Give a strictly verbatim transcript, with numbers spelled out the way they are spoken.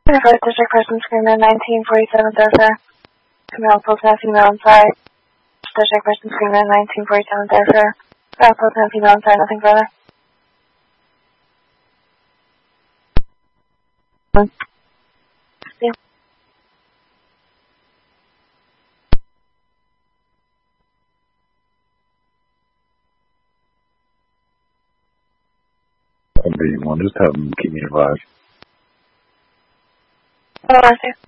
First District Person Screamer nineteen forty-seven Thoroughfare. Female Sultan, female inside. District Person Screamer nineteen forty-seven Thoroughfare. Male Sultan, female inside, nothing further. Yeah. I'll be one. Just have them keep me advised. Oh, I see.